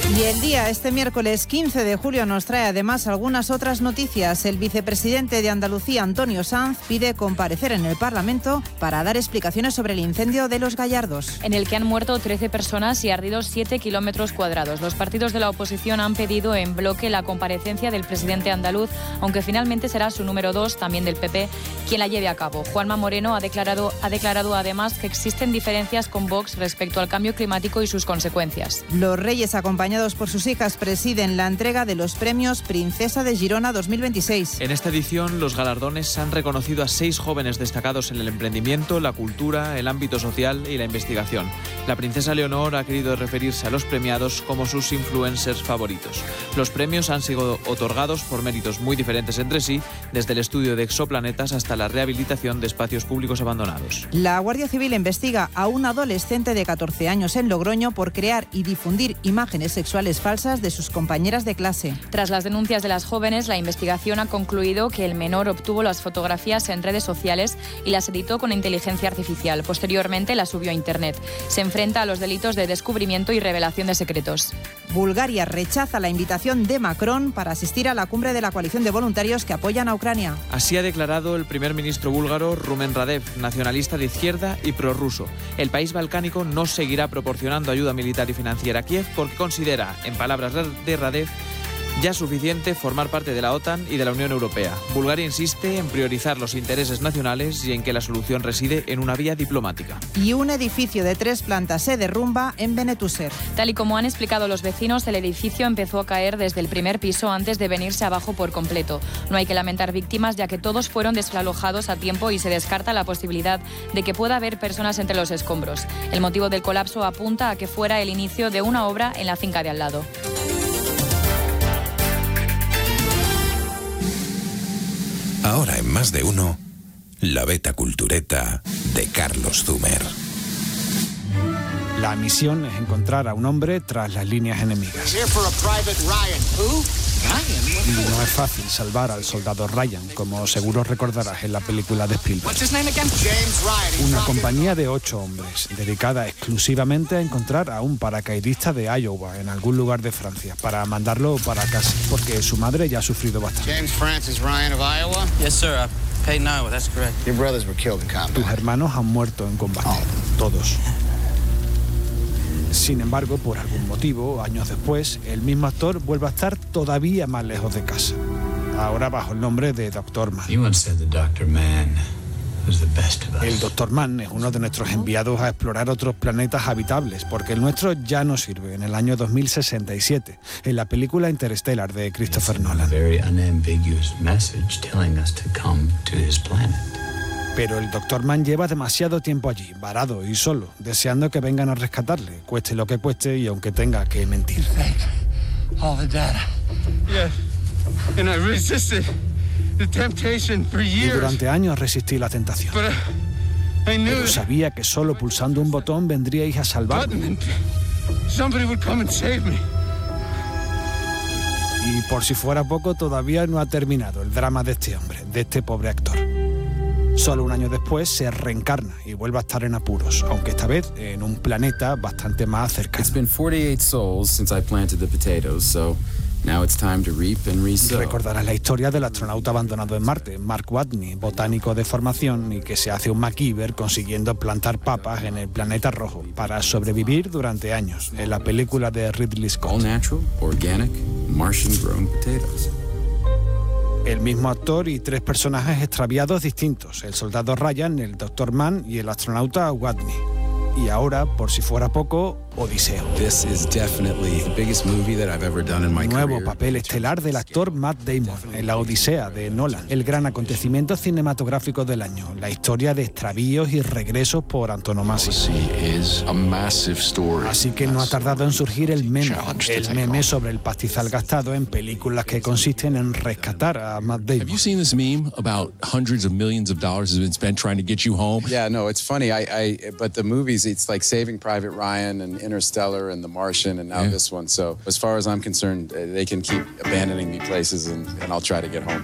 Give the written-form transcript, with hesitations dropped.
Y el día, este miércoles 15 de julio, nos trae además algunas otras noticias. El vicepresidente de Andalucía, Antonio Sanz, pide comparecer en el Parlamento para dar explicaciones sobre el incendio de Los Gallardos, en el que han muerto 13 personas y ardido 7 kilómetros cuadrados. Los partidos de la oposición han pedido en bloque la comparecencia del presidente andaluz, aunque finalmente será su número 2, también del PP, quien la lleve a cabo. Juanma Moreno ha declarado además que existen diferencias con Vox respecto al cambio climático y sus consecuencias. Los Reyes, acompañados por sus hijas, presiden la entrega de los premios Princesa de Girona 2026. En esta edición, los galardones han reconocido a 6 jóvenes destacados en el emprendimiento, la cultura, el ámbito social y la investigación. La princesa Leonor ha querido referirse a los premiados como sus influencers favoritos. Los premios han sido otorgados por méritos muy diferentes entre sí, desde el estudio de exoplanetas hasta la rehabilitación de espacios públicos abandonados. La Guardia Civil investiga a un adolescente de 14 años en Logroño por crear y difundir imágenes sexuales falsas de sus compañeras de clase. Tras las denuncias de las jóvenes, la investigación ha concluido que el menor obtuvo las fotografías en redes sociales y las editó con inteligencia artificial. Posteriormente las subió a Internet. Se enfrenta a los delitos de descubrimiento y revelación de secretos. Bulgaria rechaza la invitación de Macron para asistir a la cumbre de la coalición de voluntarios que apoyan a Ucrania. Así ha declarado el primer ministro búlgaro Rumen Radev, nacionalista de izquierda y prorruso. El país balcánico no seguirá proporcionando ayuda militar y financiera a Kiev porque considera, en palabras de Radev, ya suficiente formar parte de la OTAN y de la Unión Europea. Bulgaria insiste en priorizar los intereses nacionales y en que la solución reside en una vía diplomática. Y un edificio de 3 plantas se derrumba en Benetúser. Tal y como han explicado los vecinos, el edificio empezó a caer desde el primer piso antes de venirse abajo por completo. No hay que lamentar víctimas, ya que todos fueron desalojados a tiempo y se descarta la posibilidad de que pueda haber personas entre los escombros. El motivo del colapso apunta a que fuera el inicio de una obra en la finca de al lado. Ahora en Más de Uno, la Beta Cultureta de Carlos Zumer. La misión es encontrar a un hombre tras las líneas enemigas. Y no es fácil salvar al soldado Ryan, como seguro recordarás en la película de Spielberg. Una compañía de 8 hombres, dedicada exclusivamente a encontrar a un paracaidista de Iowa, en algún lugar de Francia, para mandarlo para casa, porque su madre ya ha sufrido bastante. James Francis Ryan of Iowa? Yes, sir. Paid in Iowa, that's correct. Your brothers were killed in combat. Tus hermanos han muerto en combate, todos. Sin embargo, por algún motivo, años después, el mismo actor vuelve a estar todavía más lejos de casa. Ahora bajo el nombre de Dr. Mann. El Dr. Mann es uno de nuestros enviados a explorar otros planetas habitables, porque el nuestro ya no sirve, en el año 2067, en la película Interstellar de Christopher Nolan. Pero el Dr. Mann lleva demasiado tiempo allí, varado y solo, deseando que vengan a rescatarle, cueste lo que cueste y aunque tenga que mentir. Y durante años resistí la tentación. Pero sabía que solo pulsando un botón vendríais a salvarme. Y por si fuera poco, todavía no ha terminado el drama de este hombre, de este pobre actor. Solo un año después se reencarna y vuelve a estar en apuros, aunque esta vez en un planeta bastante más cercano. Recordarás la historia del astronauta abandonado en Marte, Mark Watney, botánico de formación y que se hace un MacGyver consiguiendo plantar papas en el planeta rojo para sobrevivir durante años, en la película de Ridley Scott. All natural, organic, Martian grown potatoes. El mismo actor y 3 personajes extraviados distintos, el soldado Ryan, el Dr. Mann y el astronauta Watney. Y ahora, por si fuera poco, Odiseo. Nuevo papel estelar del actor Matt Damon en La Odisea de Nolan, el gran acontecimiento cinematográfico del año, la historia de extravíos y regresos por antonomasia. Así que no ha tardado en surgir el meme sobre el pastizal gastado en películas que consisten en rescatar a Matt Damon. Have you seen this meme about hundreds of millions of dollars has been spent trying to get you home? Yeah, no, it's funny. But the movies, it's like Saving Private Ryan and Interstellar and The Martian and now this one. So as far as I'm concerned, they can keep abandoning me places and I'll try to get home.